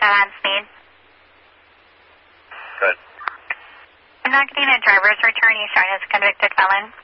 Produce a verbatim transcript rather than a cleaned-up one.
on speed. Good. I'm not getting a driver's return. You showing as a convicted felon.